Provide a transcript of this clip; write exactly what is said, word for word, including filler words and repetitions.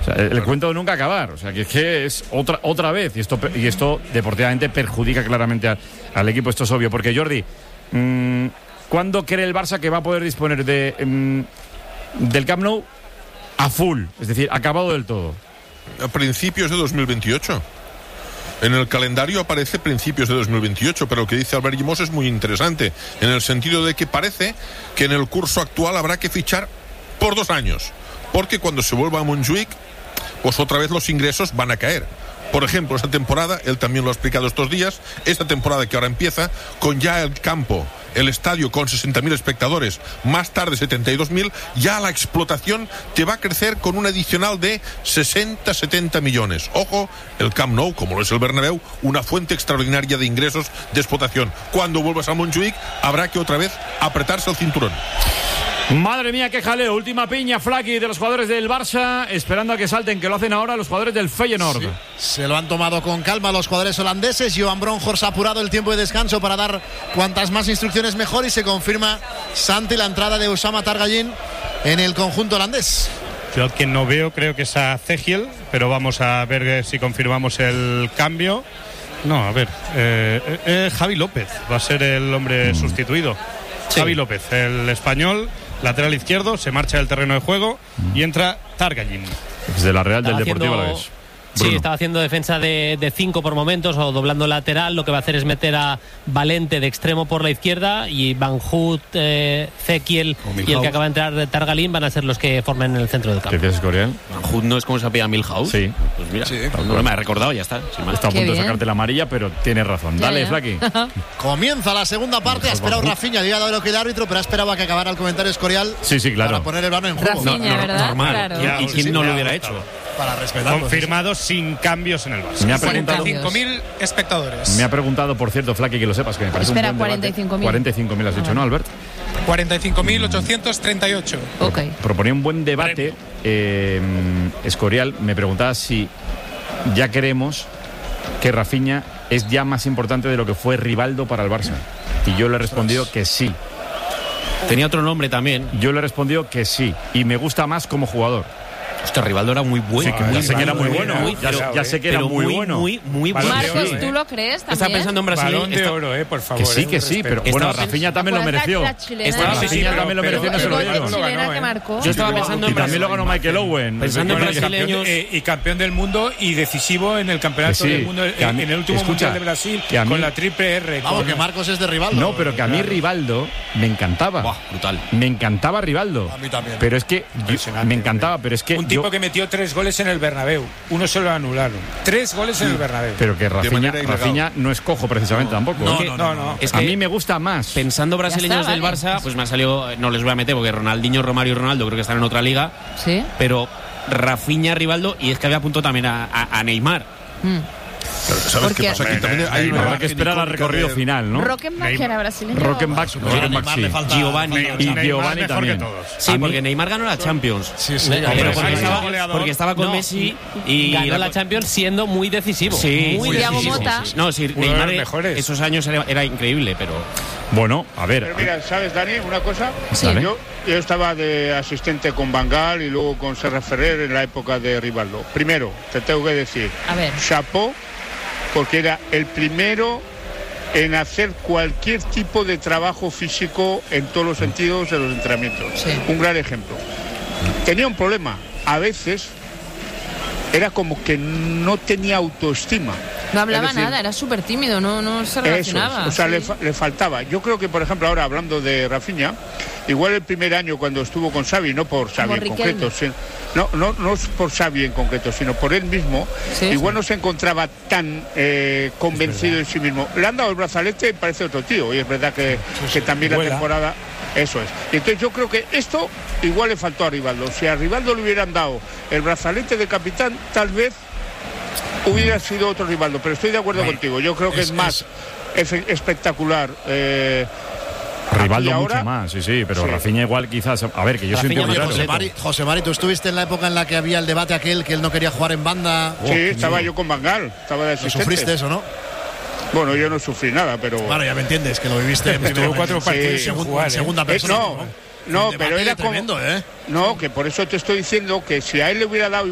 O sea, el, el cuento de nunca acabar. O sea, que es que es otra otra vez. Y esto, y esto deportivamente perjudica claramente a, al equipo. Esto es obvio. Porque, Jordi, mmm, ¿cuándo cree el Barça que va a poder disponer de mmm, del Camp Nou a full? Es decir, acabado del todo. A principios de dos mil veintiocho. En el calendario aparece principios de dos mil veintiocho, pero lo que dice Albert Llimós es muy interesante, en el sentido de que parece que en el curso actual habrá que fichar por dos años, porque cuando se vuelva a Montjuïc, pues otra vez los ingresos van a caer. Por ejemplo, esta temporada, él también lo ha explicado estos días, esta temporada que ahora empieza, con ya el campo, el estadio con sesenta mil espectadores, más tarde setenta y dos mil, ya la explotación te va a crecer con un adicional de sesenta a setenta millones. Ojo, el Camp Nou, como lo es el Bernabéu, una fuente extraordinaria de ingresos de explotación. Cuando vuelvas a Montjuïc, habrá que otra vez apretarse el cinturón. Madre mía, qué jaleo. Última piña, Flaky, de los jugadores del Barça, esperando a que salten, que lo hacen ahora los jugadores del Feyenoord. Sí, se lo han tomado con calma los jugadores holandeses. Johan Bronkhorst ha apurado el tiempo de descanso para dar cuantas más instrucciones mejor, y se confirma, Santi, la entrada de Oussama Targallin en el conjunto holandés. Yo quien no veo creo que es a Cegiel, pero vamos a ver si confirmamos el cambio. No, a ver, eh, eh, Javi López va a ser el hombre mm. sustituido. Sí. Javi López, el español, lateral izquierdo, se marcha del terreno de juego mm. y entra Targallin. Es de la Real del Deportivo Alavés. Sí, estaba haciendo defensa de, de cinco por momentos o doblando lateral. Lo que va a hacer es meter a Valente de extremo por la izquierda, y Van Hout, eh, Cequiel y el que acaba de entrar de Targallin van a ser los que formen el centro del campo. ¿Qué piensas, Coriel? Van Hout no es como se apellida Milhouse. Sí. Pues mira, sí. No me ha recordado, ya está. Está a punto de sacarte la amarilla, pero tienes razón. Ya, Dale, ya. Flaky. Comienza la segunda parte. Ha esperado Rafinha, le había dado lo que el árbitro, pero ha esperado a que acabara el comentario Escorial. Sí, sí, claro. Para poner el balón en juego. Rafinha, no, no, ¿verdad? Normal. Claro. Ya, ¿Y quién sí, no lo hubiera hecho? Para respetarlo. Confirmado sin cambios en el Barça. Me ha preguntado cuarenta y cinco mil espectadores. Me ha preguntado, por cierto, Flaky, que lo sepas, que me parece Espera, un buen cuarenta y cinco mil. cuarenta y cinco mil has dicho, ¿no, Albert? cuarenta y cinco mil ochocientos treinta y ocho. Ok. Proponía un buen debate. Eh, Escorial me preguntaba si ya creemos que Rafinha es ya más importante de lo que fue Rivaldo para el Barça. Y yo le he respondido que sí. Tenía otro nombre también. Yo le he respondido que sí. Y me gusta más como jugador. Hostia, Rivaldo era muy bueno. Sí, que muy ya sé que era muy muy bueno. muy, ya, pero, ya sé que era muy, muy bueno. Muy, muy bueno. Marcos, oro, ¿tú ¿eh? lo crees también? Estaba pensando en Brasil. Balón de Está... oro, eh, por favor. Que sí, eh, que sí, pero Estaba bueno, pensando... Rafinha también lo mereció. La chilena, Estaba- ¿no? sí, sí, Rafinha también lo mereció, no se lo El gol dieron. de chilena ganó, que ¿eh? marcó. Yo estaba pensando Y en también lo ganó Michael Owen. Pensando en Bueno, y brasileños. campeón, eh, y campeón del mundo y decisivo en el campeonato Que sí, del mundo que a mí- en el último escucha, mundial de Brasil que a mí- con la triple R. Vamos, con- que Marcos es de Rivaldo. No, pero que a mí Rivaldo me encantaba. Buah, brutal. Me encantaba Rivaldo. A mí también. Pero es que yo- me encantaba, pero es que un tipo yo- que metió tres goles en el Bernabéu. Uno se lo anularon. Tres goles en el Bernabéu. pero que Rafinha, manera ilegal. Rafinha no es cojo precisamente tampoco. No, ¿eh? no, no, no. Es A que mí me gusta más. pensando brasileños está, del vale. Barça, pues me ha salido, no les voy a meter porque Ronaldinho, Romario y Ronaldo creo que están en otra liga, Sí. pero Rafinha, Rivaldo, y es que había apunto también a, a, a Neymar. Mm. Pero ¿sabes ¿Por qué qué? pasa? Aquí también hay una Habrá que imagen esperar al icónica recorrido de- final, ¿no? Rockenbach era brasileño. Rockenbach, Sí, Rockenbach Neymar sí. le falta- Giovanni. Y Neymar Giovanni mejor también. que todos. Sí, A mí- porque Neymar ganó la Champions. Sí, sí. Pero Hombre, porque, sí. estaba, Goleador. porque estaba con No. Messi y Ganó la Champions siendo muy decisivo. Sí, muy sí, Thiago sí, sí, Motta. sí, sí. No, sí, Uno de Neymar los mejores. esos años era, era increíble, pero Bueno, a ver. Pero mira, ¿sabes, Dani, una cosa? Sí. Dale. Yo, yo estaba de asistente con Van Gaal y luego con Serra Ferrer en la época de Rivaldo. Primero, te tengo que decir, A ver. chapó, porque era el primero en hacer cualquier tipo de trabajo físico en todos los sentidos de los entrenamientos. Sí. Un gran ejemplo. Tenía un problema. A veces era como que no tenía autoestima. No hablaba Es decir, nada, era súper tímido, no, no se Eso relacionaba. es, o sea, sí. le, fa- le faltaba. Yo creo que, por ejemplo, ahora hablando de Rafinha, igual el primer año cuando estuvo con Xavi, no por Xavi Como en Riquelme. concreto, sino- no, no, no es por Xavi en concreto, sino por él mismo, Sí, igual sí. no se encontraba tan eh, convencido de sí mismo. Le han dado el brazalete y parece otro tío, y es verdad que, que también la vuela. temporada... Eso es. Y entonces yo creo que esto igual le faltó a Rivaldo. Si a Rivaldo le hubieran dado el brazalete de capitán, tal vez hubiera sido otro Rivaldo, pero estoy de acuerdo contigo. Yo creo que es, es- más efe- espectacular. Eh, Rivaldo y mucho ahora- más, sí, sí, pero Sí. Rafinha igual quizás. A ver, que yo soy un Rafinha tío muy más raro. José Mari, José Mari, tú estuviste en la época en la que había el debate aquel que él no quería jugar en banda. sí, estaba yo con Van Gaal, estaba de ¿Lo asistente. sufriste eso, no? Bueno, yo no sufrí nada, pero... Bueno, ya me entiendes, que lo viviste en primera Estuvo cuatro sí, partidos sin segun- jugar, ¿eh? segunda Eh, persona. no, no, Un pero debate era como... tremendo, ¿eh? No, que por eso te estoy diciendo que si a él le hubiera dado